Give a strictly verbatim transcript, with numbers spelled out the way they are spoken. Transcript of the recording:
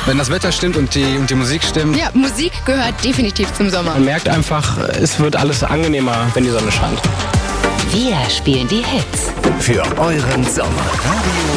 Wenn das Wetter stimmt und die, und die Musik stimmt. Ja, Musik gehört definitiv zum Sommer. Man merkt einfach, es wird alles angenehmer, wenn die Sonne scheint. Wir spielen die Hits. Für euren Sommer. Radio